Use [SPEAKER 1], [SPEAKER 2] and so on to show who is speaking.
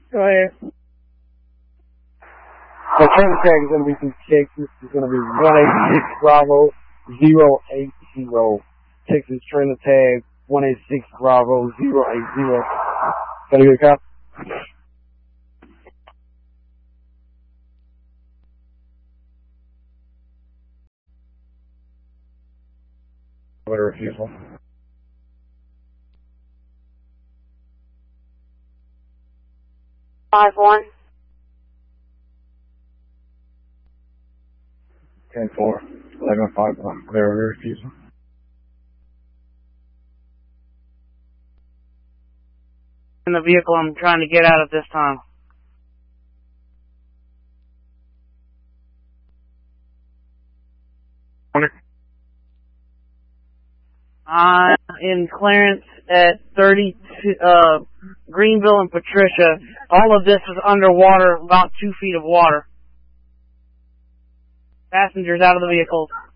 [SPEAKER 1] Go ahead.
[SPEAKER 2] The train tag is going to be from Texas. It's going to be 186 Bravo 080. Texas train tag 186 Bravo 080. Got a good cop? Letter refusal.
[SPEAKER 3] Five one.
[SPEAKER 2] 10-4. 11-5. Letter refusal.
[SPEAKER 1] In the vehicle I'm trying to get out of this time. I'm in clearance at 32, Greenville and Patricia. All of this is underwater, about 2 feet of water. Passengers out of the vehicles.